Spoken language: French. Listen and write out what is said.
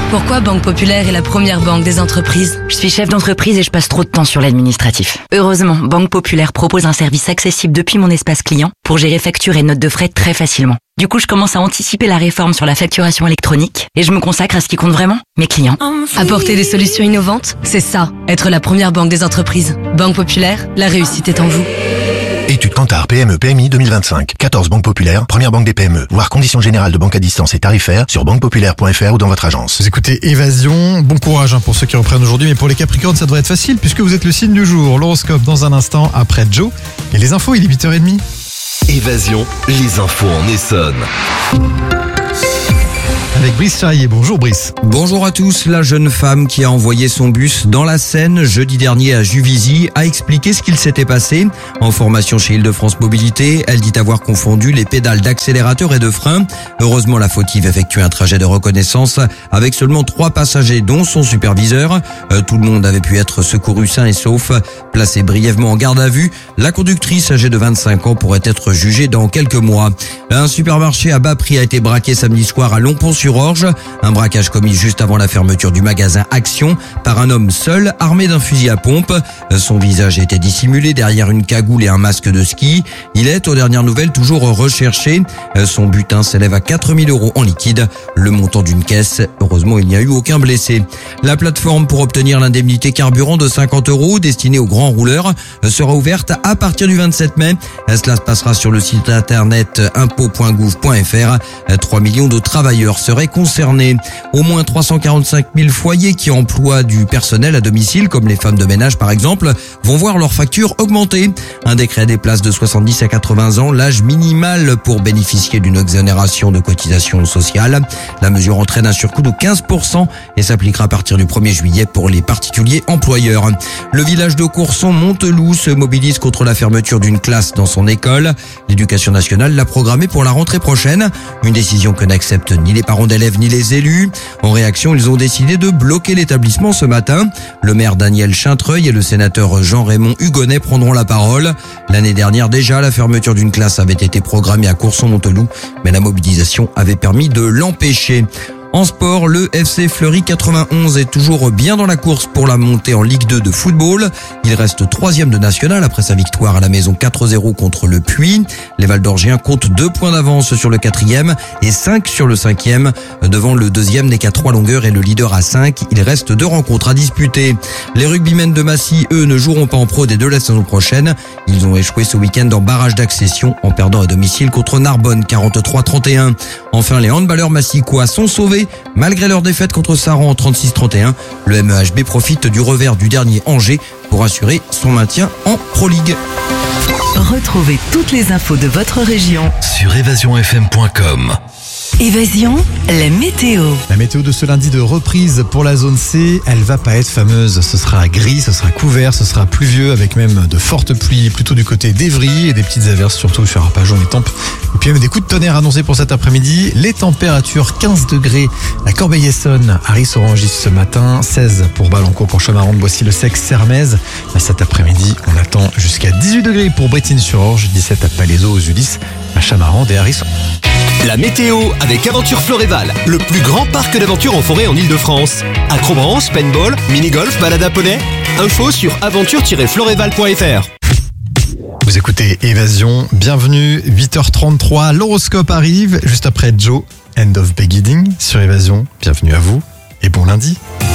Pourquoi Banque Populaire est la première banque des entreprises? Je suis chef d'entreprise et je passe trop de temps sur l'administratif. Heureusement, Banque Populaire propose un service accessible depuis mon espace client pour gérer factures et notes de frais très facilement. Du coup, je commence à anticiper la réforme sur la facturation électronique et je me consacre à ce qui compte vraiment, mes clients. Apporter des solutions innovantes, c'est ça, être la première banque des entreprises. Banque Populaire, la réussite est en vous. Étude Kantar PME PMI 2025. 14 banques populaires, première banque des PME. Voir conditions générales de banque à distance et tarifaires sur banquepopulaire.fr ou dans votre agence. Vous écoutez Évasion, bon courage pour ceux qui reprennent aujourd'hui, mais pour les Capricornes ça devrait être facile puisque vous êtes le signe du jour. L'horoscope dans un instant après Joe et les infos, il est 8h30. Évasion, les infos en Essonne. Avec Brice Charrier. Bonjour Brice. Bonjour à tous. La jeune femme qui a envoyé son bus dans la Seine jeudi dernier à Juvisy a expliqué ce qu'il s'était passé. En formation chez Île-de-France Mobilité, elle dit avoir confondu les pédales d'accélérateur et de frein. Heureusement, la fautive effectuait un trajet de reconnaissance avec seulement 3 passagers dont son superviseur. Tout le monde avait pu être secouru sain et sauf. Placée brièvement en garde à vue, la conductrice âgée de 25 ans pourrait être jugée dans quelques mois. Un supermarché à bas prix a été braqué samedi soir à Longpont-sur-Orge. Un braquage commis juste avant la fermeture du magasin Action par un homme seul armé d'un fusil à pompe. Son visage était dissimulé derrière une cagoule et un masque de ski. Il est, aux dernières nouvelles, toujours recherché. Son butin s'élève à 4 000 € en liquide. Le montant d'une caisse. Heureusement, il n'y a eu aucun blessé. La plateforme pour obtenir l'indemnité carburant de 50 € destinée aux grands rouleurs sera ouverte à partir du 27 mai. Cela se passera sur le site internet impôts.gouv.fr. 3 millions de travailleurs seraient concernés. Au moins 345 000 foyers qui emploient du personnel à domicile, comme les femmes de ménage par exemple, vont voir leur facture augmenter. Un décret déplace de 70 à 80 ans l'âge minimal pour bénéficier d'une exonération de cotisation sociale. La mesure entraîne un surcoût de 15% et s'appliquera à partir du 1er juillet pour les particuliers employeurs. Le village de Courson-Monteloup se mobilise contre la fermeture d'une classe dans son école. L'éducation nationale l'a programmée pour la rentrée prochaine. Une décision que n'acceptent ni les parents d'élèves ni les élus. En réaction, ils ont décidé de bloquer l'établissement ce matin. Le maire Daniel Chintreuil et le sénateur Jean-Raymond Hugonnet prendront la parole. L'année dernière déjà, la fermeture d'une classe avait été programmée à Courson-Monteloup, mais la mobilisation avait permis de l'empêcher. En sport, le FC Fleury 91 est toujours bien dans la course pour la montée en Ligue 2 de football. Il reste 3e de national après sa victoire à la maison 4-0 contre le Puy. Les Valdorgiens comptent 2 points d'avance sur le 4e et 5 sur le 5e. Devant le 2e n'est qu'à 3 longueurs et le leader à 5. Il reste 2 rencontres à disputer. Les rugbymen de Massy, eux, ne joueront pas en pro dès la saison prochaine. Ils ont échoué ce week-end en barrage d'accession en perdant à domicile contre Narbonne 43-31. Enfin, les handballeurs massiccois sont sauvés. Malgré leur défaite contre Saran en 36-31, le MEHB profite du revers du dernier Angers pour assurer son maintien en Pro League. Retrouvez toutes les infos de votre région Sur évasionfm.com. Évasion, la météo. La météo de ce lundi de reprise pour la zone C, elle va pas être fameuse. Ce sera gris, ce sera couvert, ce sera pluvieux avec même de fortes pluies plutôt du côté d'Evry et des petites averses surtout sur Arpajon et Tempes. Et puis même des coups de tonnerre annoncés pour cet après-midi. Les températures 15 degrés à Corbeil-Essonnes, à Ris-Orangis ce matin, 16 pour Balancourt, pour Chamarandes, Boissy-le-Sec, Sermaises. Cet après-midi, on attend jusqu'à 18 degrés pour Brétigny-sur-Orge, 17 à Palaiseau, aux Ulysses, à Chamarandes et à Ris. La météo avec Aventure Floréval, le plus grand parc d'aventure en forêt en Ile-de-France. Acrobranche, paintball, mini-golf, balade à poney. Info sur aventure-floréval.fr. Vous écoutez Évasion, bienvenue, 8h33, l'horoscope arrive juste après Joe, End of Beginning sur Évasion. Bienvenue à vous et bon lundi.